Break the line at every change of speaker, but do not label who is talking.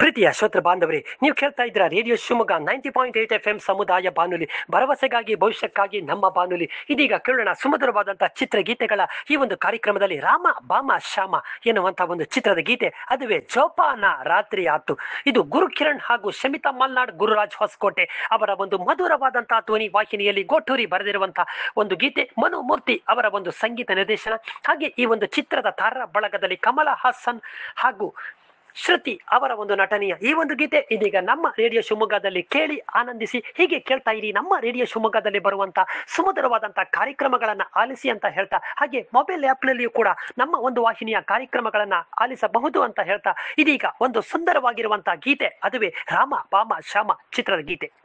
ಪ್ರೀತಿಯ ಶ್ರೋತೃ ಬಾಂಧವರೇ, ನೀವು ಕೇಳ್ತಾ ಇದ್ದೀರಾ ರೇಡಿಯೋ ಶಿವಮೊಗ್ಗ 90.8 FM ಸಮುದಾಯ ಬಾನುಲಿ, ಭರವಸೆಗಾಗಿ ಭವಿಷ್ಯಕ್ಕಾಗಿ ನಮ್ಮ ಬಾನುಲಿ. ಇದೀಗ ಕೇಳೋಣ ಸುಮಧುರವಾದಂತಹ ಚಿತ್ರಗೀತೆಗಳ ಈ ಒಂದು ಕಾರ್ಯಕ್ರಮದಲ್ಲಿ ರಾಮ ಬಾಮ ಶ್ಯಾಮ ಎನ್ನುವಂತಹ ಒಂದು ಚಿತ್ರದ ಗೀತೆ, ಅದುವೇ ಜೋಪಾನ ರಾತ್ರಿ ಆತು. ಇದು ಗುರುಕಿರಣ್ ಹಾಗೂ ಶಮಿತಾ ಮಲ್ನಾಡ್, ಗುರುರಾಜ್ ಹೊಸಕೋಟೆ ಅವರ ಒಂದು ಮಧುರವಾದಂತಹ ಧ್ವನಿ ವಾಹಿನಿಯಲ್ಲಿ ಗೋಟೂರಿ ಬರೆದಿರುವಂತಹ ಒಂದು ಗೀತೆ. ಮನೋಮೂರ್ತಿ ಅವರ ಒಂದು ಸಂಗೀತ ನಿರ್ದೇಶನ. ಹಾಗೆ ಈ ಒಂದು ಚಿತ್ರದ ತಾರ ಬಳಗದಲ್ಲಿ ಕಮಲ ಹಾಸನ್ ಹಾಗೂ ಶ್ರುತಿ ಅವರ ಒಂದು ನಟನೆಯ ಈ ಒಂದು ಗೀತೆ ಇದೀಗ ನಮ್ಮ ರೇಡಿಯೋ ಶಿವಮೊಗ್ಗದಲ್ಲಿ ಕೇಳಿ ಆನಂದಿಸಿ. ಹೀಗೆ ಕೇಳ್ತಾ ಇರಿ ನಮ್ಮ ರೇಡಿಯೋ ಶಿವಮೊಗ್ಗದಲ್ಲಿ ಬರುವಂತಹ ಸುಮಧುರವಾದಂತಹ ಕಾರ್ಯಕ್ರಮಗಳನ್ನ ಆಲಿಸಿ ಅಂತ ಹೇಳ್ತಾ, ಹಾಗೆ ಮೊಬೈಲ್ ಆಪ್ ನಲ್ಲಿಯೂ ಕೂಡ ನಮ್ಮ ಒಂದು ವಾಹಿನಿಯ ಕಾರ್ಯಕ್ರಮಗಳನ್ನ ಆಲಿಸಬಹುದು ಅಂತ ಹೇಳ್ತಾ, ಇದೀಗ ಒಂದು ಸುಂದರವಾಗಿರುವಂತಹ ಗೀತೆ, ಅದುವೇ ರಾಮ ಬಾಮ ಶ್ಯಾಮ ಚಿತ್ರದ ಗೀತೆ.